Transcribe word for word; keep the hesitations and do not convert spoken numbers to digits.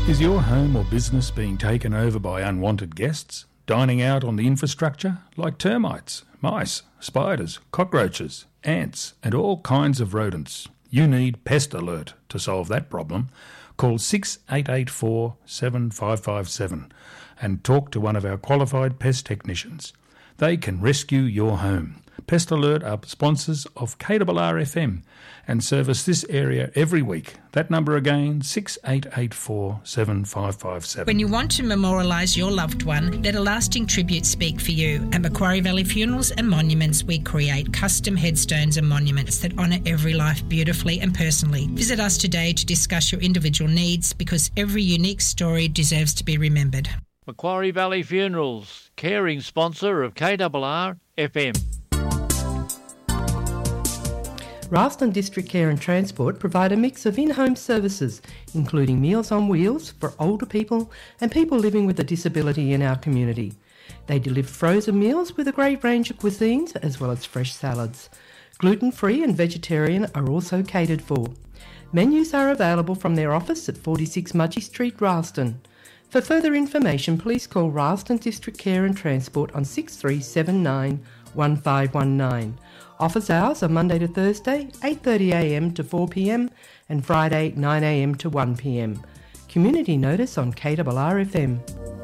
Is your home or business being taken over by unwanted guests, dining out on the infrastructure like termites, mice, spiders, cockroaches, ants and all kinds of rodents? You need Pest Alert to solve that problem. Call six eight eight four, seven five five seven and talk to one of our qualified pest technicians. They can rescue your home. Pest Alert are sponsors of K R R F M and service this area every week. That number again, six eight eight four, seven five five seven. When you want to memorialise your loved one, let a lasting tribute speak for you. At Macquarie Valley Funerals and Monuments, we create custom headstones and monuments that honour every life beautifully and personally. Visit us today to discuss your individual needs, because every unique story deserves to be remembered. Macquarie Valley Funerals, caring sponsor of K R R F M. Ralston District Care and Transport provide a mix of in-home services, including Meals on Wheels for older people and people living with a disability in our community. They deliver frozen meals with a great range of cuisines as well as fresh salads. Gluten-free and vegetarian are also catered for. Menus are available from their office at forty-six Mudgee Street, Ralston. For further information, please call Ralston District Care and Transport on six three seven nine, one five one nine. Office hours are Monday to Thursday, eight thirty a m to four p m and Friday, nine a m to one p m. Community notice on K R R F M.